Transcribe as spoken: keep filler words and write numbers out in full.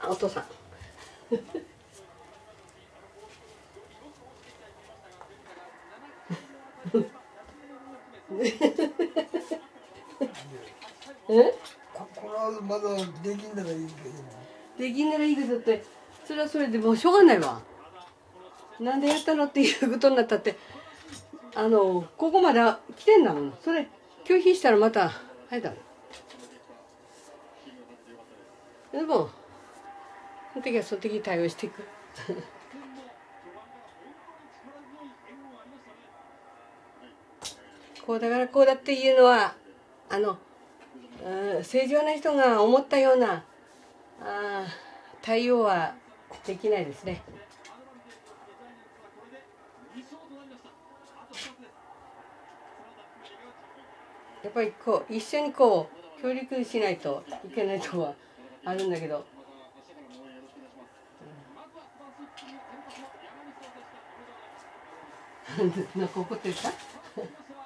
お父さんえ？ ここれはまだできんならいいけど。 できんならいいけどって、それはそれでもうしょうがないわ。なんでやったのっていうことになったって、あのここまで来てんだもん。それ拒否したらまたあれだもん。でもその時はその時に対応していくこうだからこうだっていうのはあの、うん、正常な人が思ったようなあ対応はできないですね。やっぱりこう一緒にこう協力しないといけないとこはあるんだけど、うん、なんか怒ってるか